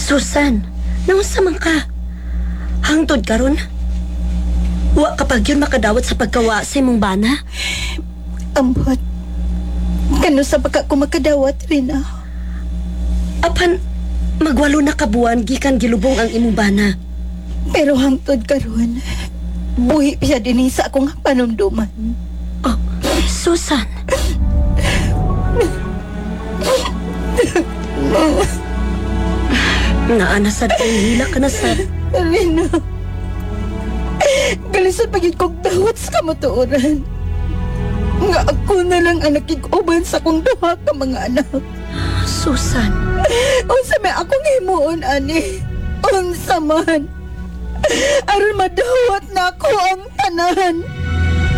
Susan, naunsa man ka? Hangtod karon? Wa kapag yun makadawat sa pagkawa sa imong bana? Ambot. Kano sa baka ko makadawat rin Apan, magwalo na kabuan gikan gilubong ang imong bana. Pero hangtod karon, buhi siya din sa akong panumduman. Oh, Susan. Naana sad kay hila ka na sad. Rina, galisan pagid kong dawat sa kamatuoran. Nga ako na lang ang nakikuban sa kong duha ka mga anak. Susan. Unsa may akong himuon, ani? Unsa man? Aron madawat na ako ang tanan.